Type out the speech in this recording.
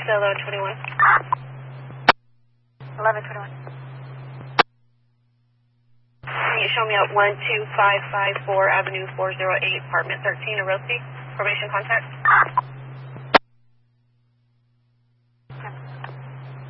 Delta 1121. 1121. Can you show me at 12554 Avenue 408, apartment 13, Orosi? Formation contact.